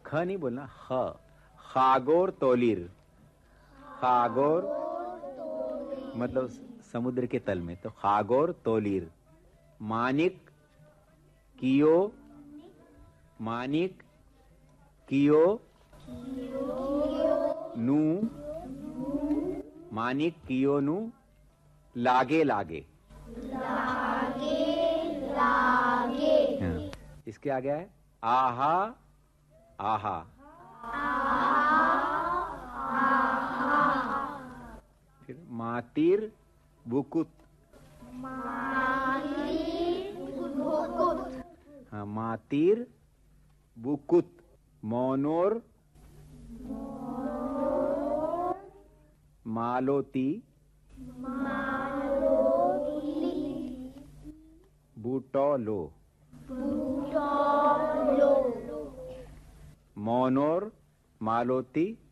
ख नहीं बोलना, ख। खागोर तोलीर, खागोर मतलब समुद्र के तल में, तो खागोर तोलीर। मानिक कियो, मानिक कियो नू, मानिक कियो नू लागे लागे, हाँ। इसके आगे है आहा आहा, फिर मातिर बुकुत, हाँ मातिर बुकुत। मोनोर मालोती, बूटोलो, मोनोर मालोती